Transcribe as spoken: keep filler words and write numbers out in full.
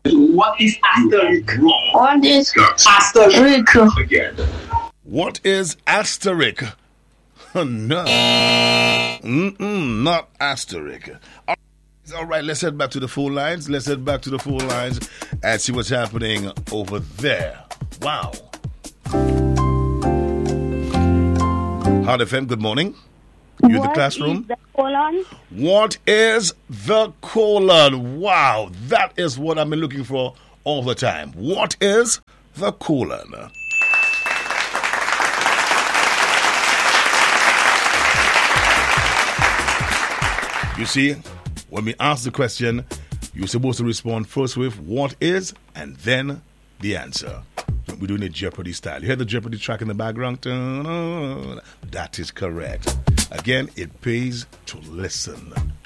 What is asterisk? What is asterisk? Again. What is asterisk? No. Mm-mm, not asterisk. All right, let's head back to the phone lines. Let's head back to the phone lines and see what's happening over there. Wow. Hard F M, good morning. You in the classroom? What is the colon? What is the colon? Wow, that is what I've been looking for all the time. What is the colon? You see, when we ask the question, you're supposed to respond first with what is and then the answer. We're doing it Jeopardy style. You hear the Jeopardy track in the background? That is correct. Again, it pays to listen.